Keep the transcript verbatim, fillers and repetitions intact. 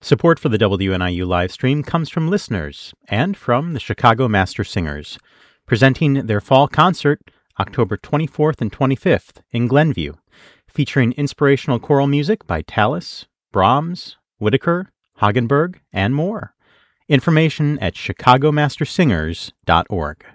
Support for the W N I U live stream comes from listeners and from the Chicago Master Singers, presenting their fall concert October twenty-fourth and twenty-fifth in Glenview, featuring inspirational choral music by Tallis, Brahms, Whitaker, Hagenberg, and more. Information at chicago master singers dot org.